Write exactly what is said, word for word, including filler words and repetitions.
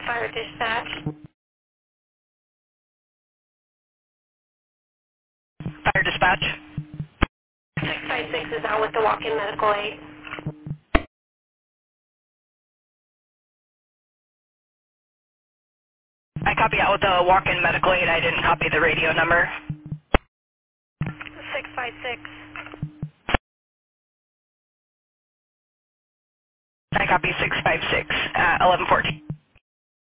Fire dispatch. Fire dispatch. six five six is out with the walk-in medical aid. I copy out with the walk-in medical aid. I didn't copy the radio number. six five six. I copy six five six, uh, eleven fourteen.